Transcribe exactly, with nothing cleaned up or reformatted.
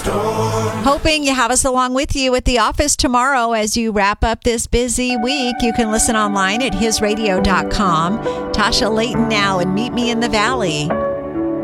Hoping you have us along with you at the office tomorrow as you wrap up this busy week. You can listen online at his radio dot com. Tasha Layton now and Meet Me in the Valley.